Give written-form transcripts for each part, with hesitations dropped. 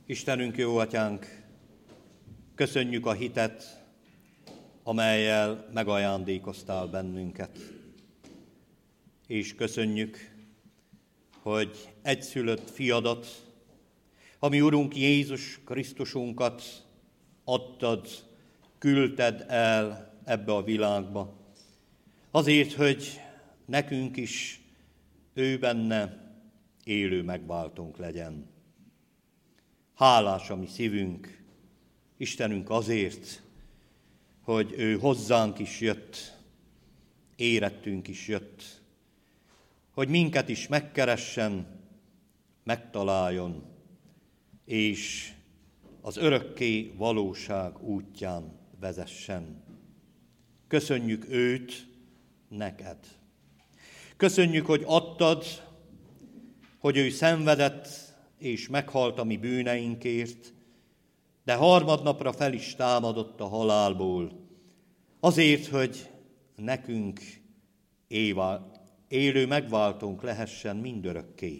Istenünk, jó atyánk, köszönjük a hitet, amellyel megajándékoztál bennünket. És köszönjük, hogy egyszülött fiadat, a mi Urunk Jézus Krisztusunkat adtad, küldted el ebbe a világba. Azért, hogy nekünk is ő benne élő megváltónk legyen. Hálás a mi szívünk, Istenünk azért, hogy ő hozzánk is jött, érettünk is jött, hogy minket is megkeressen, megtaláljon, és az örökké valóság útján vezessen. Köszönjük őt neked. Köszönjük, hogy adtad, hogy ő szenvedett és meghalt a mi bűneinkért, de harmadnapra fel is támadott a halálból, azért, hogy nekünk élő megváltónk lehessen mindörökké.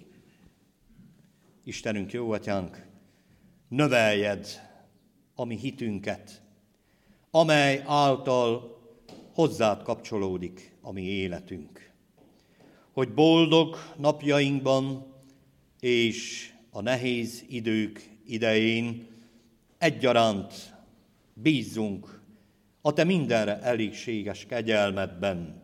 Istenünk, jó atyánk, növeljed a mi hitünket, amely által hozzád kapcsolódik a mi életünk. Hogy boldog napjainkban és a nehéz idők idején egyaránt bízzunk a te mindenre elégséges kegyelmedben,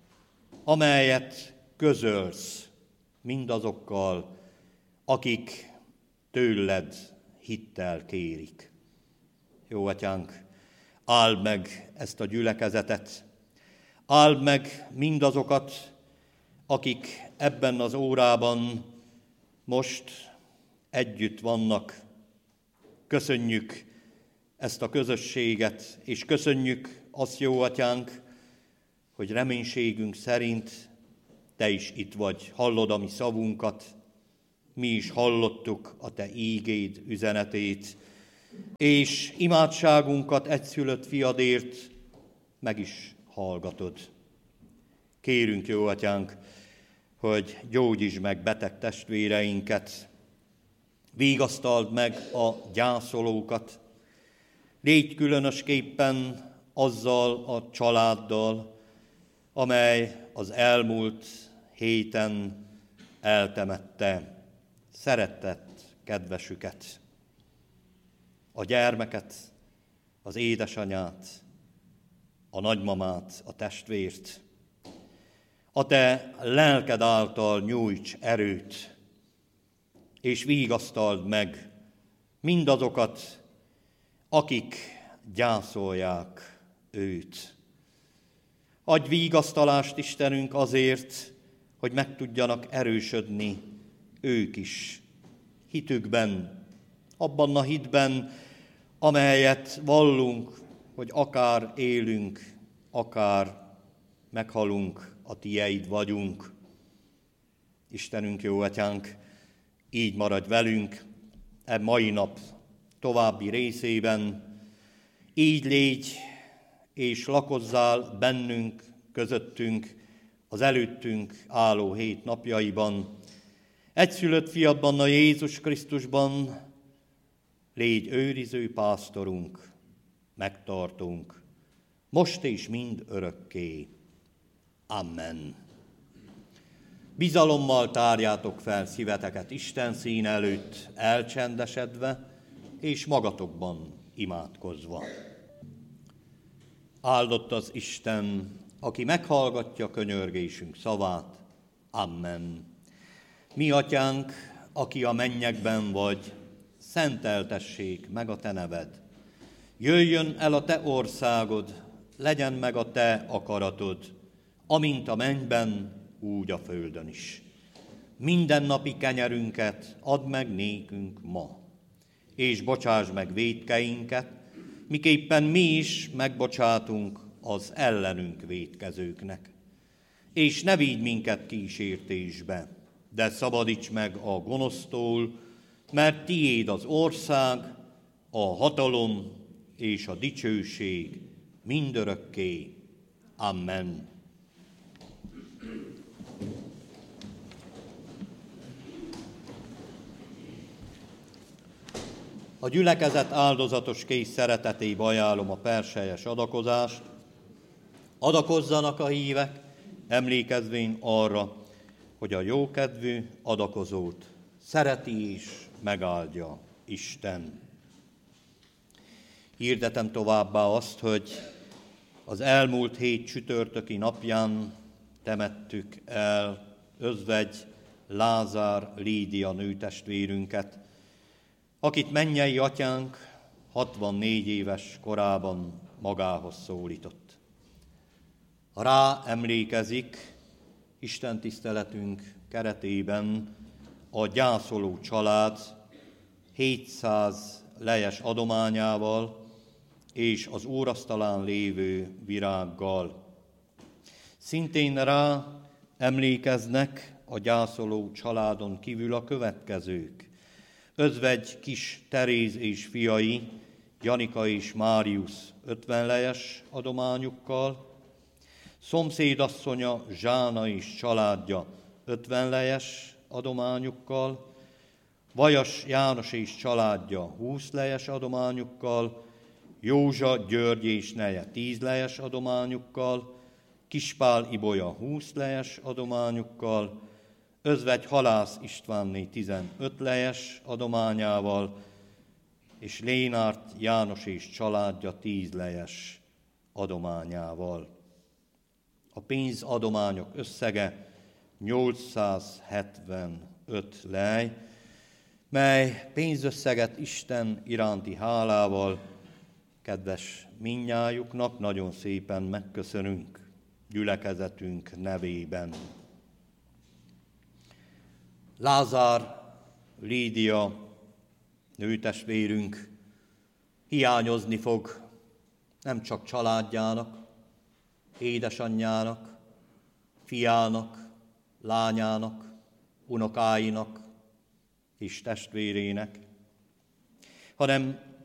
amelyet közölsz mindazokkal, akik tőled hittel kérik. Jó atyánk, áld meg ezt a gyülekezetet, áld meg mindazokat, akik ebben az órában most együtt vannak. Köszönjük ezt a közösséget, és köszönjük azt, jó atyánk, hogy reménységünk szerint te is itt vagy, hallod a mi szavunkat, mi is hallottuk a te ígéd üzenetét, és imádságunkat egyszülött fiadért meg is hallgatod. Kérünk, jó atyánk, hogy gyógyítsd meg beteg testvéreinket, vigasztald meg a gyászolókat, légy különösképpen azzal a családdal, amely az elmúlt héten eltemette szeretett kedvesüket, a gyermeket, az édesanyát, a nagymamát, a testvért. A te lelked által nyújts erőt, és vigasztald meg mindazokat, akik gyászolják őt. Adj vigasztalást, Istenünk, azért, hogy meg tudjanak erősödni ők is hitükben, abban a hitben, amelyet vallunk, hogy akár élünk, akár meghalunk, a tieid vagyunk. Istenünk, jó atyánk, így maradj velünk e mai nap további részében, így légy és lakozzál bennünk, közöttünk, az előttünk álló hét napjaiban. Egyszülött fiadban, a Jézus Krisztusban légy őriző pásztorunk, megtartunk, most és mind örökké. Amen. Bizalommal tárjátok fel szíveteket Isten színe előtt, elcsendesedve és magatokban imádkozva. Áldott az Isten, aki meghallgatja könyörgésünk szavát. Amen. Mi atyánk, aki a mennyekben vagy, szenteltessék meg a te neved. Jöjjön el a te országod, legyen meg a te akaratod, amint a mennyben, úgy a földön is. Mindennapi kenyerünket add meg nékünk ma, és bocsáss meg vétkeinket, miképpen mi is megbocsátunk az ellenünk vétkezőknek. És ne vigy minket kísértésbe, de szabadíts meg a gonosztól, mert tiéd az ország, a hatalom és a dicsőség mindörökké. Amen. A gyülekezet áldozatos kész szeretetébe ajánlom a perselyes adakozást. Adakozzanak a hívek, emlékezvén arra, hogy a jókedvű adakozót szereti és megáldja Isten. Hirdetem továbbá azt, hogy az elmúlt hét csütörtöki napján temettük el özvegy Lázár Lídia nőtestvérünket, akit mennyei atyánk 64 éves korában magához szólított. Ha rá emlékezik, Isten tiszteletünk keretében a gyászoló család 700 lejes adományával és az úrasztalán lévő virággal. Szintén rá emlékeznek a gyászoló családon kívül a következők. Özvegy Kis Teréz és fiai, Janika és Máriusz 50 lejes adományukkal, szomszédasszonya Zsána és családja 50 lejes adományukkal, Vajas János és családja 20 lejes adományukkal, Józsa György és neje 10 lejes adományukkal, Kispál Ibolya 20 lejes adományukkal, Özvegy Halász Istvánné 15 lejes adományával, és Lénárt János és családja 10 lejes adományával. A pénzadományok összege 875 lej, mely pénzösszeget Isten iránti hálával kedves mindnyájuknak nagyon szépen megköszönünk gyülekezetünk nevében. Lázár Lídia nőtestvérünk hiányozni fog nem csak családjának, édesanyjának, fiának, lányának, unokáinak és testvérének, hanem